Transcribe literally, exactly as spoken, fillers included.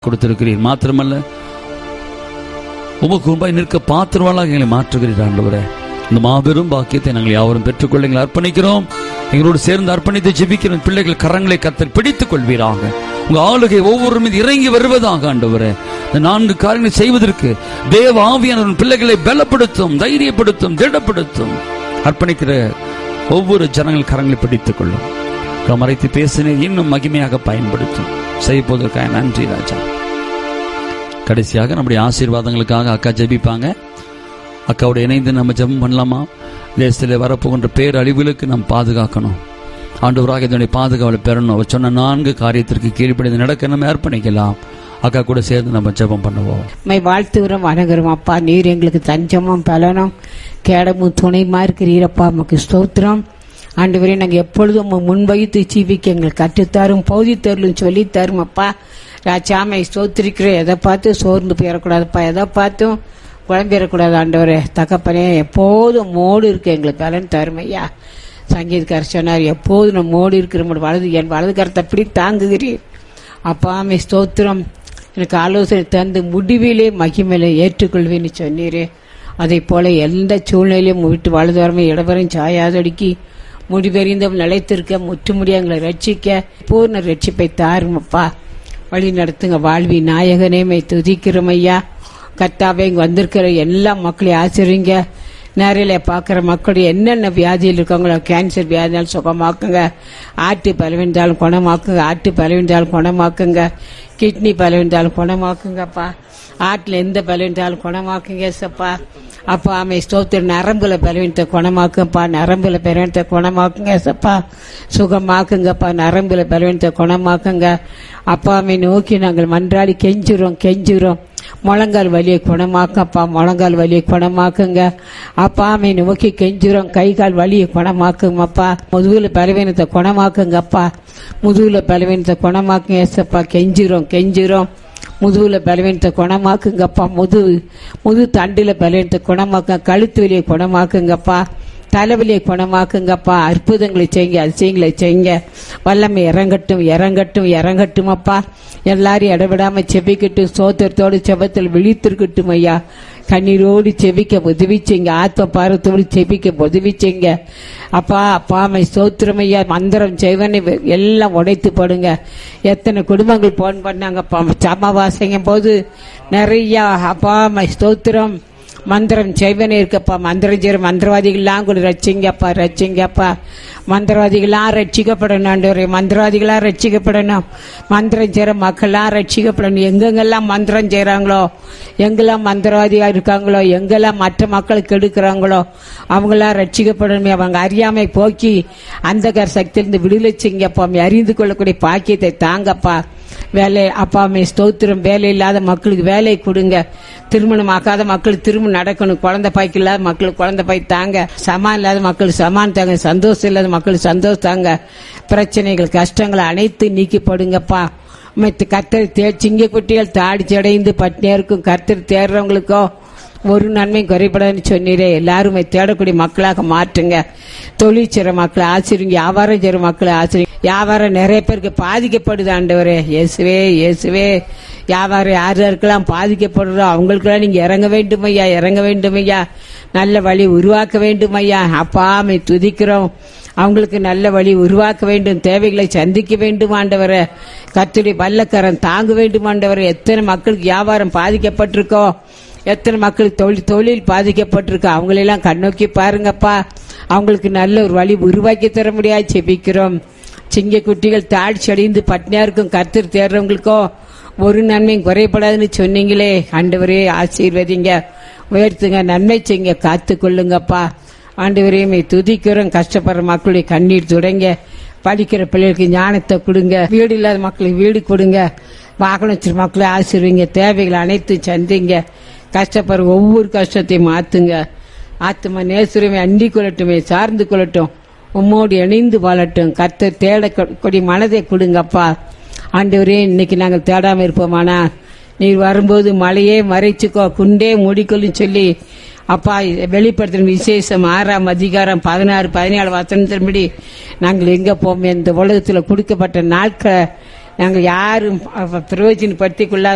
கொடுத்திருக்கிறீர். மாத்திரமல்ல, உமக்கு முன்பாய் நிற்க பாத்திரவாளாக எங்களை மாற்றுகிறீர் ஆண்டவரே. இந்த மாபெரும் பாக்கியத்தை நாங்கள் யாவரும் பெற்றுக்கொள்ள எங்களை அர்ப்பணிக்கிறோம். எங்களோடு சேர்ந்து அர்ப்பணித்து ஜெபிக்கிறோம். பிள்ளைகள் கரங்களை கர்த்தர் பிடித்துக் கொள்வீராக. உங்க ஆளுகை ஒவ்வொரு மீது இறங்கி வருவதாக ஆண்டவரே. இந்த நான்கு காரியங்களை செய்வதற்கு தேவ ஆவியானவர் பிள்ளைகளை பலப்படுத்தும், தைரியப்படுத்தும், திடப்படுத்தும். அர்ப்பணிக்கிற ஒவ்வொரு ஜனங்கள் கரங்களை பிடித்துக் கொள்ளும். மறைத்து பேசினேன் இன்னும் மகிமையாக பயன்படுத்தும். செய்வதற்காக நன்றி ராஜா. கடைசியாக நம்முடைய ஆசீர்வாதங்களுக்காக அக்கா ஜெபிப்பாங்க. அக்காவோட இணைந்து நம்ம ஜெபம் பண்ணலாமா? தேசத்தில் வரப்போகின்ற பேரழிவுகளுக்கு நாம் பாதுகாக்கணும். ஆண்டவராக இதனுடைய பாதுகாவலை பெறணும். அவர் சொன்ன நான்கு காரியத்திற்கு கீழ்ப்படிந்து நடக்க நம்ம அர்ப்பணிக்கலாம். அக்கா கூட சேர்ந்து நம்ம ஜெபம் பண்ணுவோம். மை வாழ்த்துகிறோம், வணங்குறோம். அப்பா, நீர் எங்களுக்கு தஞ்சமும் பலனும் கேடமும் துணைமா இருக்கிறீரப்பா. நமக்கு ஸ்தோத்திரம் ஆண்டவரே. நாங்கள் எப்பொழுதும் முன்வைத்து ஜீவிக்க எங்களுக்கு கற்றுத்தாரும், போதித்தருளும் சொல்லித்தரும். அப்பா ராஜாமை ஸ்தோத்திரிக்கிறோம். எதை பார்த்து சோர்ந்து போயிடக்கூடாதுப்பா, எதை பார்த்தும் குழம்பிடக்கூடாது ஆண்டவரே. தகப்பனே, எப்போதும் மோடு இருக்கு எங்களுக்கு பலன் தருமையா. சங்கீதக்காரர் சொன்னார், எப்போதும் நம்ம மோடு இருக்கிற வலது என் வலது கரத்தை அப்படி தாங்குகிறீர். அப்பாமே ஸ்தோத்திரம். எனக்கு ஆலோசனை தந்து முடிவிலே மகிமையிலே ஏற்றுக்கொள்வேன்னு சொன்னீரே. அதை போல எந்த சூழ்நிலையும் விட்டு வலது வரமே இடவரையும் சாயாதடிக்கி முடிவெறிந்தும் நிலைத்திருக்க முற்றுமுடிய எங்களை ரட்சிக்க பூர்ண ரட்சிப்பை தாருமப்பா. வழி நடத்துங்க. வாழ்வி நாயகனே மை துதிக்கிறோம் ஐயா. கர்த்தாவே, இங்கே வந்திருக்கிற எல்லா மக்களையும் ஆசிரியங்க. நேரில் பார்க்குற மக்களுடைய என்னென்ன வியாதியில் இருக்காங்களோ, கேன்சர் வியாதினாலும் சுகமாக்குங்க. ஆட்டு பலவிந்தாலும் குணமாக்குங்க. ஆட்டு பலவிந்தாலும் குணமாக்குங்க. கிட்னி பலவிந்தாலும் குணமாக்குங்கப்பா. ஆட்டில் எந்த பலவிந்தாலும் குணமாக்குங்க சப்பா. அப்பா ஆமை ஸ்தோத்திர. நரம்புல பலவீனத்தை குணமாக்குங்கப்பா. நரம்புல பலவீனத்தை குணமாக்குங்க சப்பா. சுகமாக்குங்கப்பா. நரம்புல பலவீனத்தை குணமாக்குங்க. அப்பாமை நோக்கி நாங்கள் மன்றாடி கெஞ்சுறோம் கெஞ்சுறோம். முழங்கால் வலியை குணமாக்கப்பா. முழங்கால் வலியை குணமாக்குங்க. அப்பாமை நோக்கி கெஞ்சுறோம். கை கால் வலியை குணமாக்குங்கப்பா. முதுகுல பலவீனத்தை குணமாக்குங்கப்பா. முதுகுல பலவீனத்தை குணமாக்குங்க ஏசப்பா. கெஞ்சுறோம் கெஞ்சுறோம். முதுகுல பலவீனத்தை குணமாக்குங்கப்பா. முது முது தண்டுல பலவீனத்தை குணமாக்குங்க. கழுத்து வலியை குணமாக்குங்கப்பா. தலைவலியை குணமாக்குங்கப்பா. அற்புதங்களை செய்யுங்க, அதிசயங்களை செய்யுங்க. வல்லமை இறங்கட்டும் இறங்கட்டும் இறங்கட்டும் அப்பா. எல்லாரும் இடவிடாம செபிக்கட்டும். சோத்திரத்தோடு செபத்தில் விழித்திருக்கட்டும் ஐயா. கண்ணீரோடு செபிக்க உதவிச்சிங்க. ஆத்ம பாரத்தோடு செபிக்க உதவிச்சிங்க அப்பா. அப்பாமை ஸ்தோத்திரம் ஐயா. மந்திரம் செய்வனை எல்லாம் உடைத்து போடுங்க. எத்தனை குடும்பங்கள் போன் பண்ணாங்கப்பா சமாவாசைங்கும் போது நிறைய. அப்பாமை ஸ்தோத்திரம். மந்திரம் செய்வனே இருக்கப்பா. மந்திரம் செய்கிற மந்திரவாதிகள்லாம் கூட ரட்சிங்கப்பா ரட்சிங்கப்பா. மந்திரவாதிகளாம் ரட்சிக்கப்படணும் ஆண்டவரே. மந்திரவாதிகளாம் ரட்சிக்கப்படணும். மந்திரம் செய்கிற மக்கள்லாம் ரட்சிக்கப்படணும். எங்கெங்கெல்லாம் மந்திரம் செய்கிறாங்களோ, எங்கெல்லாம் மந்திரவாதியாக இருக்காங்களோ, எங்கெல்லாம் மற்ற மக்களுக்கு கெடுக்கிறாங்களோ அவங்களாம் ரட்சிக்கப்படணுமே. அவங்க அறியாமை போக்கி அந்த கர் சக்தியிலிருந்து விடுதலை செய்யுங்கப்பா. அறிந்து கொள்ளக்கூடிய பாக்கியத்தை தாங்கப்பா. வேலை அப்பாமே ஸ்தோத்திரம். வேலை இல்லாத மக்களுக்கு வேலை கொடுங்க. திருமணம் ஆகாத மக்களுக்கு திருமணம் நடக்கணும். குழந்தை பாய்க்கு இல்லாத மக்களுக்கு குழந்தை பாய் தாங்க. சமான் இல்லாத மக்களுக்கு சமான் தாங்க. சந்தோஷம் இல்லாத மக்களுக்கு சந்தோஷம் தாங்க. பிரச்சனைகள் கஷ்டங்களை அனைத்து நீக்கிப்படுங்கப்பா. கர்த்தர் தே சிங்க குட்டிகள் தாடி அடைந்து பட்டினியா இருக்கும். கர்த்தர் தேடுறவங்களுக்கோ ஒரு நன்மையும் குறைபடாதுன்னு சொன்னீரே. எல்லாருமே தேடக்கூடிய மக்களாக மாற்றுங்க. தொழில் செய்கிற மக்களை ஆசிரிங்க. வியாபாரம் செய்கிற மக்களை ஆசிரிங்க. வியாபாரம் நிறைய பேருக்கு பாதிக்கப்படுது ஆண்டவரே. இயேசுவே இயேசுவே. வியாபாரம் யார் யாருக்கெல்லாம் பாதிக்கப்படுறோம் அவங்களுக்கெல்லாம் நீங்க இறங்க வேண்டும் ஐயா, இறங்க வேண்டும் ஐயா. நல்ல வழி உருவாக்க வேண்டும் ஐயா. அப்பாமை துதிக்கிறோம். அவங்களுக்கு நல்ல வழி உருவாக்க வேண்டும். தேவைகளை சந்திக்க வேண்டும் ஆண்டவரே. கர்த்தருடைய வல்லக்கரம் தாங்க வேண்டும் ஆண்டவரே. எத்தனை மக்களுக்கு வியாபாரம் பாதிக்கப்பட்டிருக்கோ, எத்தனை மக்களுக்கு தொழில் தொழில் பாதிக்கப்பட்டிருக்கோ அவங்களெல்லாம் கண்ணோக்கி பாருங்கப்பா. அவங்களுக்கு நல்ல ஒரு வழி உருவாக்கி தர முடியாது செபிக்கிறோம். சிங்க குட்டிகள் தாழ்ச்சி அடைந்து பட்னியா இருக்கும். கர்த்தர் தேடுறவங்களுக்கோ ஒரு நன்மையும் குறைபடாதுன்னு சொன்னீங்களே ஆண்டவரே. ஆசீர்வதிங்க, உயர்த்துங்க, நன்மை செய்யுங்க, காத்து கொள்ளுங்கப்பா. ஆண்டவரையுமே துதிக்கிறோம். கஷ்டப்படுற மக்களுடைய கண்ணீர் துடைங்க. படிக்கிற பிள்ளைகளுக்கு ஞானத்தை கொடுங்க. வீடு இல்லாத மக்களுக்கு வீடு கொடுங்க. வாகனம் வச்சிருக்க மக்களை ஆசீர்வதிங்க. தேவைகள் அனைத்தும் சந்திங்க. கஷ்டப்படுற ஒவ்வொரு கஷ்டத்தையும் மாத்துங்க. ஆத்மா நேசுரமே அண்டி கொள்ளட்டுமே, சார்ந்து கொள்ளட்டும், உம்மோடு இணைந்து வாழட்டும். கர்த்தர் தேடக்கூடிய மனதை கொடுங்கப்பா. ஆண்டவரே, இன்னைக்கு நாங்கள் தேடாம இருப்போமானா நீர் வரும்போது மழையே மறைச்சுக்கோ, குண்டே மூடிக்கொள்ளும் சொல்லி அப்பா வெளிப்படுத்தின விசேஷம் ஆறாம் அதிகாரம் பதினாறு பதினேழு வசனத்தின்படி நாங்கள் எங்க போவோம்? இந்த உலகத்தில் கொடுக்கப்பட்ட நாட்களை நாங்கள் யாரும் பிரயோஜனப்படுத்திக் கொள்ள